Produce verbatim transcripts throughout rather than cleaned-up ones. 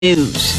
News.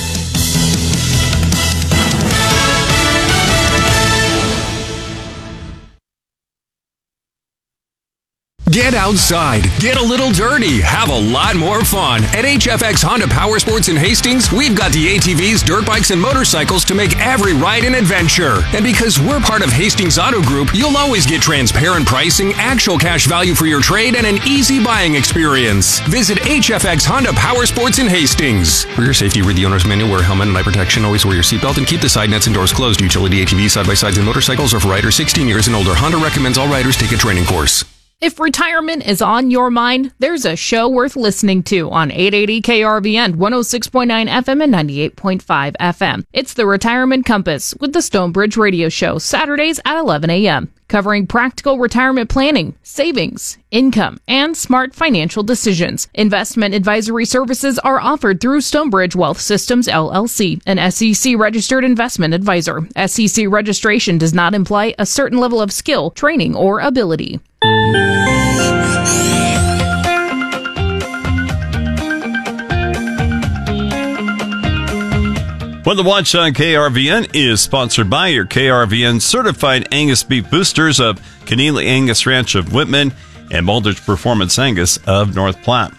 Get outside, get a little dirty, have a lot more fun. At H F X Honda Power Sports in Hastings, we've got the A T Vs, dirt bikes, and motorcycles to make every ride an adventure. And because we're part of Hastings Auto Group, you'll always get transparent pricing, actual cash value for your trade, and an easy buying experience. Visit H F X Honda Power Sports in Hastings. For your safety, read the owner's manual, wear a helmet and eye protection, always wear your seatbelt, and keep the side nets and doors closed. Utility A T Vs, side-by-sides, and motorcycles are for riders sixteen years and older. Honda recommends all riders take a training course. If retirement is on your mind, there's a show worth listening to on eight eighty K R V N, one oh six point nine F M and ninety-eight point five F M. It's the Retirement Compass with the Stonebridge Radio Show, Saturdays at eleven a.m., covering practical retirement planning, savings, income, and smart financial decisions. Investment advisory services are offered through Stonebridge Wealth Systems, L L C, an S E C-registered investment advisor. S E C registration does not imply a certain level of skill, training, or ability. Weather Watch on K R V N is sponsored by your K R V N certified Angus beef boosters of Keneally Angus Ranch of Whitman and Baldrige Performance Angus of North Platte.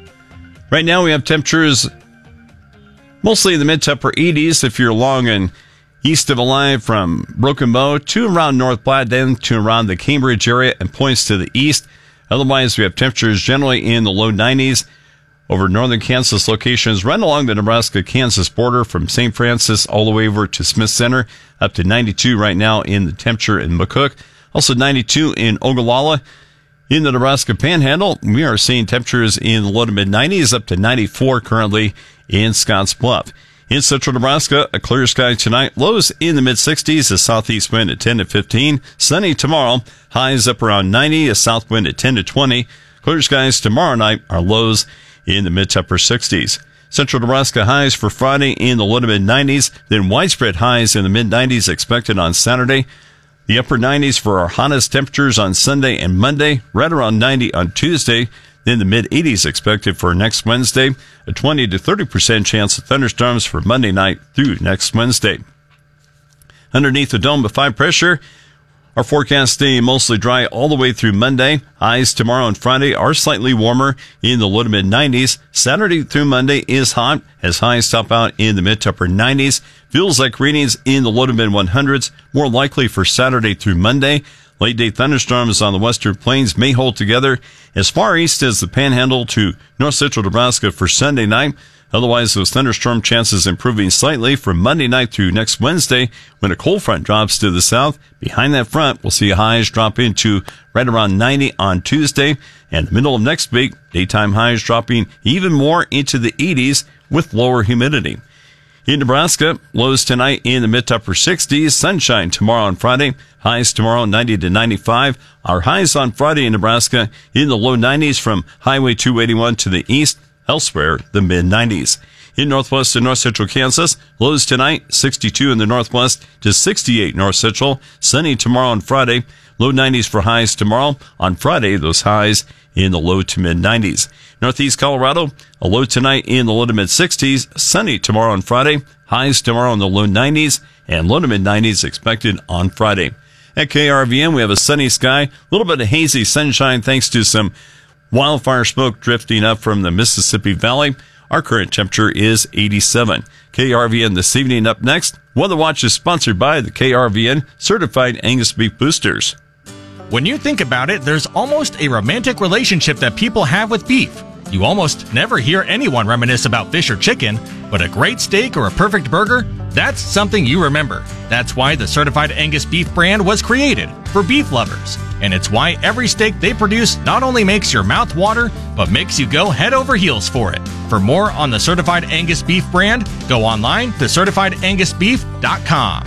Right now we have temperatures mostly in the mid to upper eighties if you're along and east of Alive from Broken Bow to around North Platte, then to around the Cambridge area and points to the east. Otherwise, we have temperatures generally in the low nineties over northern Kansas locations right along the Nebraska-Kansas border from Saint Francis all the way over to Smith Center, up to ninety-two right now in the temperature in McCook. Also ninety-two in Ogallala. In the Nebraska Panhandle, we are seeing temperatures in the low to mid-nineties, up to ninety-four currently in Scotts Bluff. In central Nebraska, a clear sky tonight, lows in the mid-sixties, a southeast wind at ten to fifteen. Sunny tomorrow, highs up around ninety, a south wind at ten to twenty. Clear skies tomorrow night, our lows in the mid to upper sixties. Central Nebraska highs for Friday in the low to mid-nineties, then widespread highs in the mid-nineties expected on Saturday. The upper nineties for our hottest temperatures on Sunday and Monday, right around ninety on Tuesday. Then the mid-eighties expected for next Wednesday, a twenty to thirty percent chance of thunderstorms for Monday night through next Wednesday. Underneath the dome of high pressure, our forecast staying mostly dry all the way through Monday. Highs tomorrow and Friday are slightly warmer in the low to mid-nineties. Saturday through Monday is hot as highs top out in the mid to upper nineties. Feels like readings in the low to mid hundreds, more likely for Saturday through Monday. Late day thunderstorms on the western plains may hold together as far east as the Panhandle to north central Nebraska for Sunday night. Otherwise, those thunderstorm chances improving slightly from Monday night through next Wednesday when a cold front drops to the south. Behind that front, we'll see highs drop into right around ninety on Tuesday. And the middle of next week, daytime highs dropping even more into the eighties with lower humidity. In Nebraska, lows tonight in the mid to upper sixties. Sunshine tomorrow and Friday. Highs tomorrow ninety to ninety-five. Our highs on Friday in Nebraska in the low nineties from Highway two eighty-one to the east. Elsewhere, the mid-nineties. In northwest and north central Kansas, lows tonight, sixty-two in the northwest to sixty-eight north central. Sunny tomorrow and Friday. Low nineties for highs tomorrow. On Friday, those highs in the low to mid-nineties. Northeast Colorado, a low tonight in the low to mid-sixties. Sunny tomorrow and Friday. Highs tomorrow in the low nineties. And low to mid-nineties expected on Friday. At K R V N, we have a sunny sky. A little bit of hazy sunshine thanks to some wildfire smoke drifting up from the Mississippi Valley. Our current temperature is eighty-seven. K R V N this evening up next. Weather Watch is sponsored by the K R V N Certified Angus Beef Boosters. When you think about it, there's almost a romantic relationship that people have with beef. You almost never hear anyone reminisce about fish or chicken, but a great steak or a perfect burger, that's something you remember. That's why the Certified Angus Beef brand was created for beef lovers. And it's why every steak they produce not only makes your mouth water, but makes you go head over heels for it. For more on the Certified Angus Beef brand, go online to certified angus beef dot com.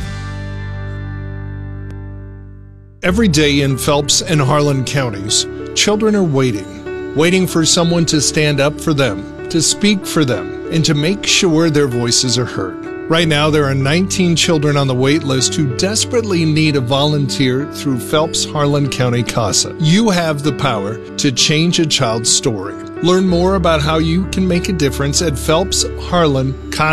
Every day in Phelps and Harlan counties, children are waiting, waiting for someone to stand up for them, to speak for them, and to make sure their voices are heard. Right now, there are nineteen children on the wait list who desperately need a volunteer through Phelps Harlan County CASA. You have the power to change a child's story. Learn more about how you can make a difference at Phelps Harlan